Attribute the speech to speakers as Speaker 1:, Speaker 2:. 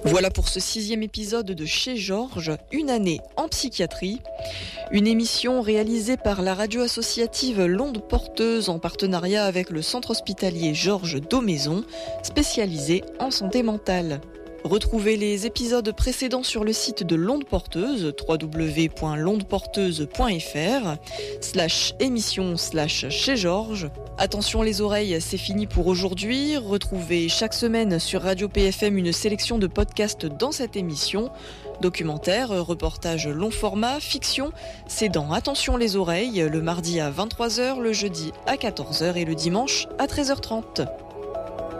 Speaker 1: Voilà pour ce 6e épisode de Chez Georges, une année en psychiatrie. Une émission réalisée par la radio associative L'Onde Porteuse en partenariat avec le centre hospitalier Georges Daumaison, spécialisé en santé mentale. Retrouvez les épisodes précédents sur le site de l'Onde Porteuse, www.londeporteuse.fr/émission/chez Georges. Attention les oreilles, c'est fini pour aujourd'hui. Retrouvez chaque semaine sur Radio PFM une sélection de podcasts dans cette émission. Documentaires, reportages long format, fiction, c'est dans Attention les oreilles, le mardi à 23h, le jeudi à 14h et le dimanche à 13h30.